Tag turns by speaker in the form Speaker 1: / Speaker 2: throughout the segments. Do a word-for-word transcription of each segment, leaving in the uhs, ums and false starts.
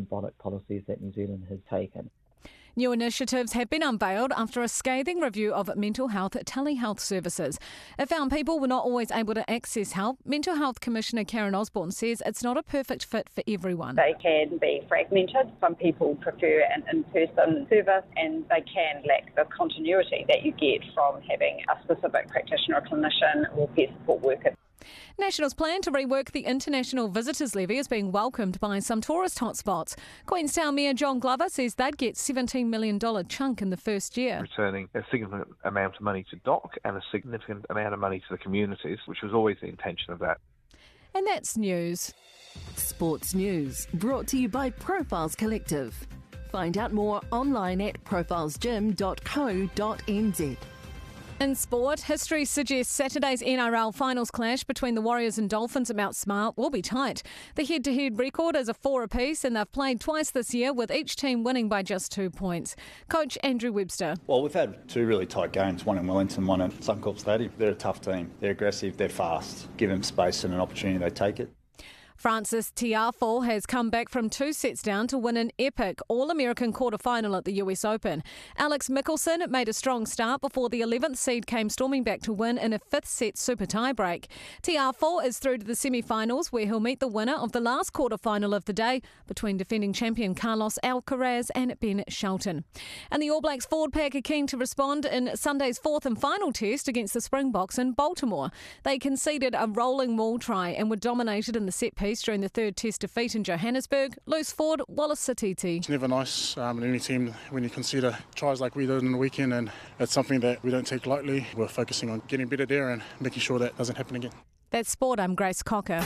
Speaker 1: symbolic policies that New Zealand has taken.
Speaker 2: New initiatives have been unveiled after a scathing review of mental health telehealth services. It found people were not always able to access help. Mental Health Commissioner Karen Osborne says it's not a perfect fit for everyone.
Speaker 3: They can be fragmented. Some people prefer an in-person service, and they can lack the continuity that you get from having a specific practitioner or clinician or peer support worker.
Speaker 2: National's plan to rework the international visitors levy is being welcomed by some tourist hotspots. Queenstown Mayor John Glover says they'd get seventeen million dollars chunk in the first year.
Speaker 4: Returning a significant amount of money to D O C and a significant amount of money to the communities, which was always the intention of that.
Speaker 2: And that's news.
Speaker 5: Sports News, brought to you by Profiles Collective. Find out more online at profiles gym dot co dot n z.
Speaker 2: In sport, history suggests Saturday's N R L finals clash between the Warriors and Dolphins at Mount Smart will be tight. The head-to-head record is a four apiece, and they've played twice this year, with each team winning by just two points. Coach Andrew Webster.
Speaker 6: Well, we've had two really tight games, one in Wellington, one at Suncorp Stadium. They're a tough team. They're aggressive, they're fast. Give them space and an opportunity, they take it.
Speaker 2: Francis Tiafoe has come back from two sets down to win an epic All-American quarter-final at the U S Open. Alex Mickelson made a strong start before the eleventh seed came storming back to win in a fifth-set super tie-break. Tiafoe is through to the semi-finals, where he'll meet the winner of the last quarter-final of the day between defending champion Carlos Alcaraz and Ben Shelton. And the All Blacks forward pack are keen to respond in Sunday's fourth and final test against the Springboks in Baltimore. They conceded a rolling maul try and were dominated in the set piece during the third test defeat in Johannesburg. Loose forward Wallace Satiti.
Speaker 7: It's never nice um, in any team when you consider tries like we did on the weekend, and it's something that we don't take lightly. We're focusing on getting better there and making sure that doesn't happen again.
Speaker 2: That's sport. I'm Grace Cocker.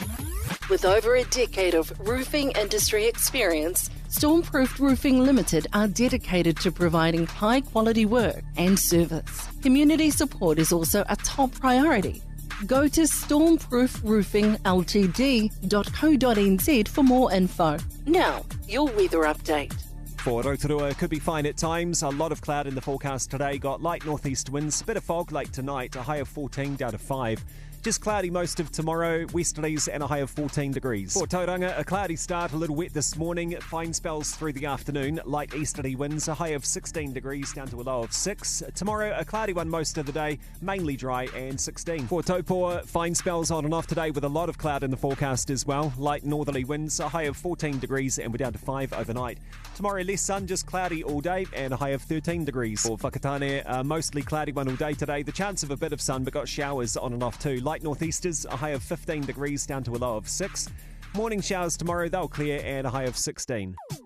Speaker 5: With over a decade of roofing industry experience, Stormproof Roofing Limited are dedicated to providing high-quality work and service. Community support is also a top priority. Go to stormproof roofing l t d dot co dot n z for more info. Now, your weather update.
Speaker 8: For Rotorua, could be fine at times. A lot of cloud in the forecast today. Got light northeast winds, bit of fog late tonight, a high of fourteen down to five. Just cloudy most of tomorrow, westerlies and a high of fourteen degrees. For Tauranga, a cloudy start, a little wet this morning, fine spells through the afternoon, light easterly winds, a high of sixteen degrees down to a low of six. Tomorrow, a cloudy one most of the day, mainly dry and sixteen. For Taupo, fine spells on and off today with a lot of cloud in the forecast as well, light northerly winds, a high of fourteen degrees and we're down to five overnight. Tomorrow, less sun, just cloudy all day and a high of thirteen degrees. For Whakatane, a mostly cloudy one all day today, the chance of a bit of sun but got showers on and off too. Light northeasters, a high of fifteen degrees down to a low of six. Morning showers tomorrow, they'll clear and a high of sixteen.